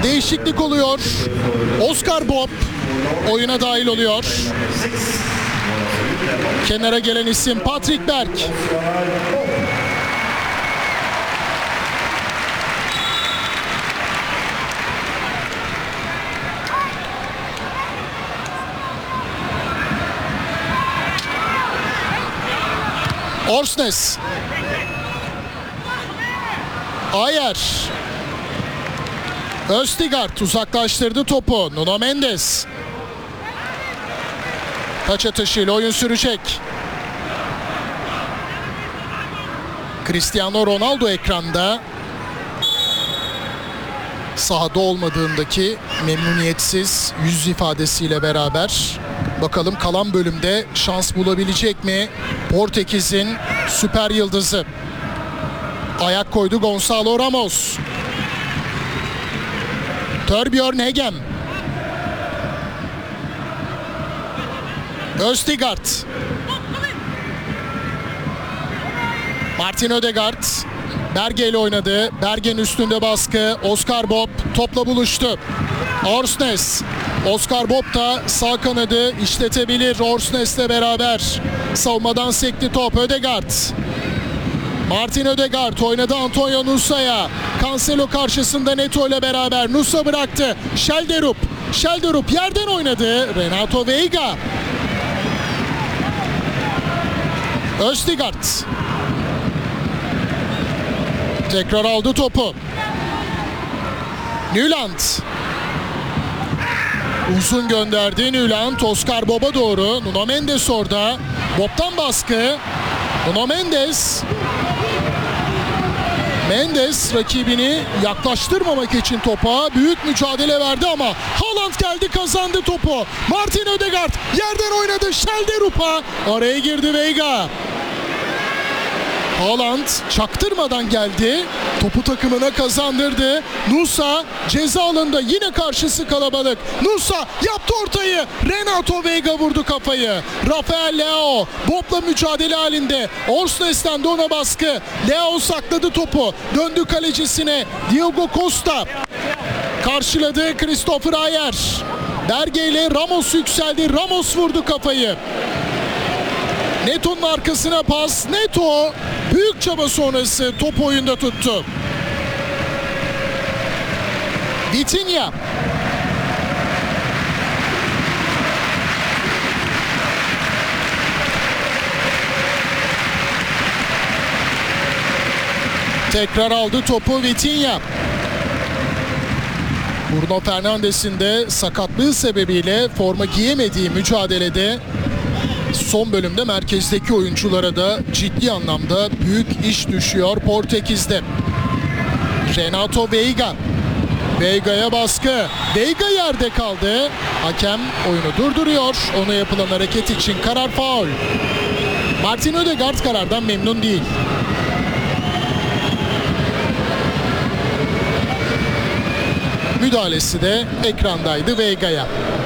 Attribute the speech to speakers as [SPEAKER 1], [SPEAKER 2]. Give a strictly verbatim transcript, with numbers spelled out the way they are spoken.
[SPEAKER 1] değişiklik oluyor. Oscar Bob oyuna dahil oluyor. Kenara gelen isim Patrick Berg. Orsnes. Ayer. Östigard uzaklaştırdı topu. Nuno Mendes. Taç atışıyla oyun sürecek. Cristiano Ronaldo ekranda. Sahada olmadığındaki memnuniyetsiz yüz ifadesiyle beraber. Bakalım kalan bölümde şans bulabilecek mi? Portekiz'in süper yıldızı. Ayak koydu Gonçalo Ramos. Torbjörn Hegem. Østigard. Martin Ødegaard. Berge ile oynadı. Berge'nin üstünde baskı. Oscar Bob topla buluştu. Orsnes. Oscar Bob da sağ kanadı işletebilir Orsnes'le beraber. Savunmadan sekti top. Ødegaard. Martin Ødegaard oynadı Antonio Nusa'ya. Cancelo karşısında Neto ile beraber. Nusa bıraktı. Schelderup. Schelderup yerden oynadı. Renato Veiga. Østigard. Tekrar aldı topu. Nyland. Uzun gönderdi Nyland. Oscar Bob'a doğru. Nuno Mendes orada. Bob'tan baskı. Nuno Mendes. Mendes rakibini yaklaştırmamak için topa büyük mücadele verdi ama Haaland geldi, kazandı topu. Martin Ødegaard yerden oynadı. Schelderup'a araya girdi Veiga. Haaland çaktırmadan geldi. Topu takımına kazandırdı. Nusa ceza alanında, yine karşısı kalabalık. Nusa yaptı ortayı. Renato Veiga vurdu kafayı. Rafael Leao Bob'la mücadele halinde. Orsnes'ten de ona baskı. Leao sakladı topu. Döndü kalecisine. Diego Costa karşıladı. Christopher Ayer. Berge ile Ramos yükseldi. Ramos vurdu kafayı. Neto'nun arkasına pas. Neto büyük çaba sonrası topu oyunda tuttu. Vitinha. Tekrar aldı topu Vitinha. Bruno Fernandes'in de sakatlığı sebebiyle forma giyemediği mücadelede son bölümde merkezdeki oyunculara da ciddi anlamda büyük iş düşüyor Portekiz'de. Renato Veiga. Veiga'ya baskı. Veiga yerde kaldı. Hakem oyunu durduruyor. Ona yapılan hareket için karar faul. Martin Ødegaard karardan memnun değil. Müdahalesi de ekrandaydı Veiga'ya.